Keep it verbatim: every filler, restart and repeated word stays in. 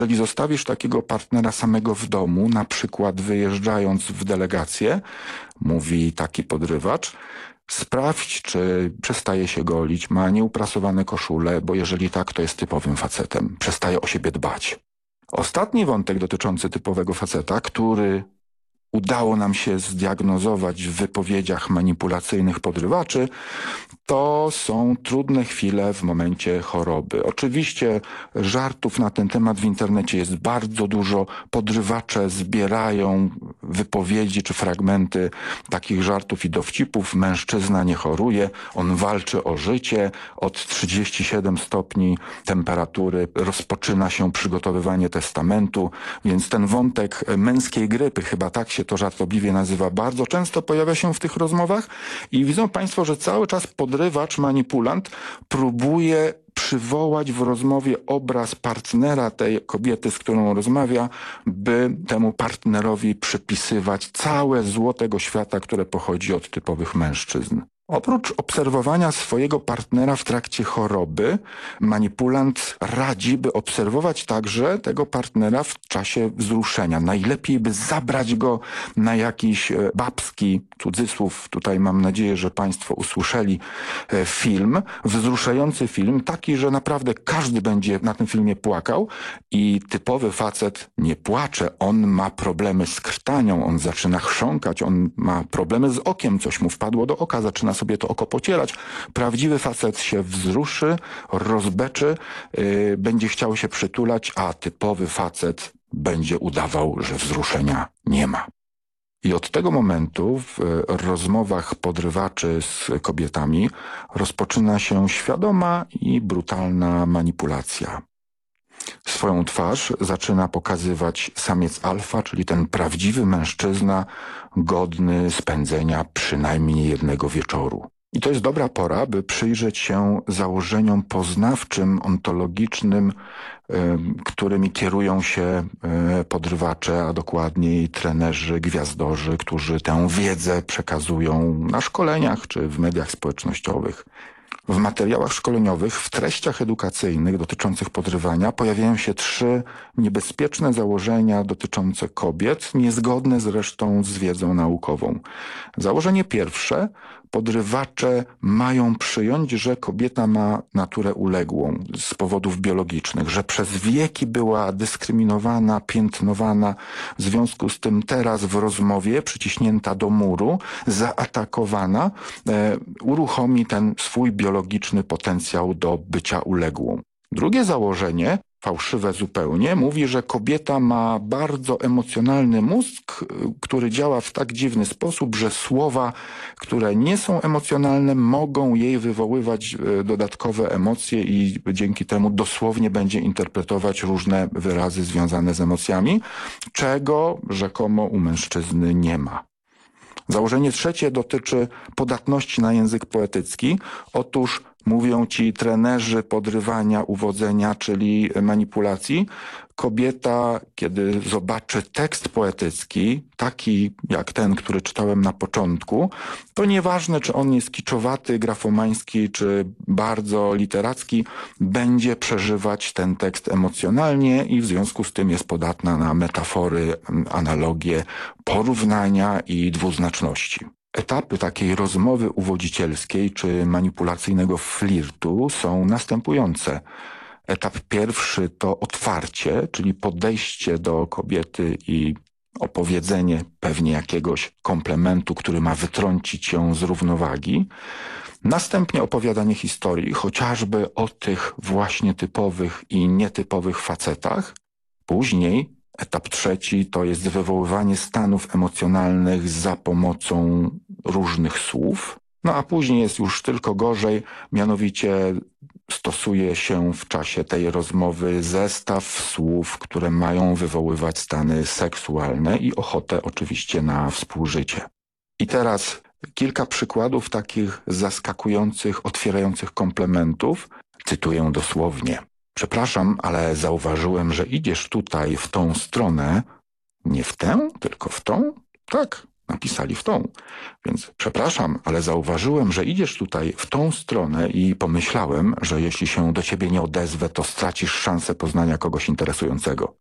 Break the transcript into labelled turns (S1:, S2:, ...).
S1: Jeżeli zostawisz takiego partnera samego w domu, na przykład wyjeżdżając w delegację, mówi taki podrywacz, sprawdź, czy przestaje się golić, ma nieuprasowane koszule, bo jeżeli tak, to jest typowym facetem. Przestaje o siebie dbać. Ostatni wątek dotyczący typowego faceta, który udało nam się zdiagnozować w wypowiedziach manipulacyjnych podrywaczy, to są trudne chwile w momencie choroby. Oczywiście żartów na ten temat w internecie jest bardzo dużo. Podrywacze zbierają wypowiedzi czy fragmenty takich żartów i dowcipów. Mężczyzna nie choruje, on walczy o życie. Od trzydziestu siedmiu stopni temperatury rozpoczyna się przygotowywanie testamentu, więc ten wątek męskiej grypy, chyba tak się to żartobliwie nazywa, bardzo często pojawia się w tych rozmowach i widzą Państwo, że cały czas podrywacz, manipulant próbuje przywołać w rozmowie obraz partnera tej kobiety, z którą rozmawia, by temu partnerowi przypisywać całe zło tego świata, które pochodzi od typowych mężczyzn. Oprócz obserwowania swojego partnera w trakcie choroby, manipulant radzi, by obserwować także tego partnera w czasie wzruszenia. Najlepiej by zabrać go na jakiś babski, cudzysłów, tutaj mam nadzieję, że Państwo usłyszeli, film, wzruszający film, taki, że naprawdę każdy będzie na tym filmie płakał i typowy facet nie płacze, on ma problemy z krtanią, on zaczyna chrząkać, on ma problemy z okiem, coś mu wpadło do oka, zaczyna sobie to oko pocierać. Prawdziwy facet się wzruszy, rozbeczy, yy, będzie chciał się przytulać, a typowy facet będzie udawał, że wzruszenia nie ma. I od tego momentu w rozmowach podrywaczy z kobietami rozpoczyna się świadoma i brutalna manipulacja. Swoją twarz zaczyna pokazywać samiec alfa, czyli ten prawdziwy mężczyzna godny spędzenia przynajmniej jednego wieczoru. I to jest dobra pora, by przyjrzeć się założeniom poznawczym, ontologicznym, którymi kierują się podrywacze, a dokładniej trenerzy, gwiazdorzy, którzy tę wiedzę przekazują na szkoleniach czy w mediach społecznościowych. W materiałach szkoleniowych, w treściach edukacyjnych dotyczących podrywania pojawiają się trzy niebezpieczne założenia dotyczące kobiet, niezgodne zresztą z wiedzą naukową. Założenie pierwsze: podrywacze mają przyjąć, że kobieta ma naturę uległą z powodów biologicznych, że przez wieki była dyskryminowana, piętnowana, w związku z tym teraz w rozmowie, przyciśnięta do muru, zaatakowana, e, uruchomi ten swój biologiczny potencjał do bycia uległą. Drugie założenie, fałszywe zupełnie, mówi, że kobieta ma bardzo emocjonalny mózg, który działa w tak dziwny sposób, że słowa, które nie są emocjonalne, mogą jej wywoływać dodatkowe emocje i dzięki temu dosłownie będzie interpretować różne wyrazy związane z emocjami, czego rzekomo u mężczyzny nie ma. Założenie trzecie dotyczy podatności na język poetycki. Otóż mówią ci trenerzy podrywania, uwodzenia, czyli manipulacji, kobieta, kiedy zobaczy tekst poetycki, taki jak ten, który czytałem na początku, to nieważne, czy on jest kiczowaty, grafomański, czy bardzo literacki, będzie przeżywać ten tekst emocjonalnie i w związku z tym jest podatna na metafory, analogie, porównania i dwuznaczności. Etapy takiej rozmowy uwodzicielskiej czy manipulacyjnego flirtu są następujące. Etap pierwszy to otwarcie, czyli podejście do kobiety i opowiedzenie pewnie jakiegoś komplementu, który ma wytrącić ją z równowagi. Następnie opowiadanie historii, chociażby o tych właśnie typowych i nietypowych facetach. Później etap trzeci to jest wywoływanie stanów emocjonalnych za pomocą różnych słów. No a później jest już tylko gorzej, mianowicie stosuje się w czasie tej rozmowy zestaw słów, które mają wywoływać stany seksualne i ochotę oczywiście na współżycie. I teraz kilka przykładów takich zaskakujących, otwierających komplementów. Cytuję dosłownie. Przepraszam, ale zauważyłem, że idziesz tutaj w tą stronę. Nie w tę, tylko w tą? Tak, napisali w tą. Więc przepraszam, ale zauważyłem, że idziesz tutaj w tą stronę i pomyślałem, że jeśli się do ciebie nie odezwę, to stracisz szansę poznania kogoś interesującego.